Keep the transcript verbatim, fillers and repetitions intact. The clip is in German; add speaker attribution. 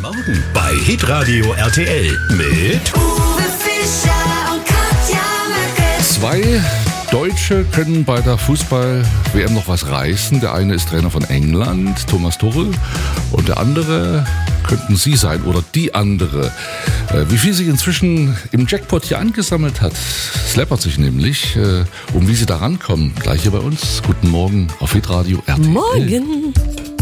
Speaker 1: Morgen bei Hitradio R T L mit
Speaker 2: Uwe Fischer und Katja Möcke.
Speaker 3: Zwei Deutsche können bei der Fußball-W M noch was reißen. Der eine ist Trainer von England, Thomas Tuchel, und der andere könnten Sie sein oder die andere. Wie viel sich inzwischen im Jackpot hier angesammelt hat, es läppert sich nämlich. Um wie Sie da rankommen, gleich hier bei uns. Guten Morgen auf Hitradio R T L.
Speaker 4: Morgen.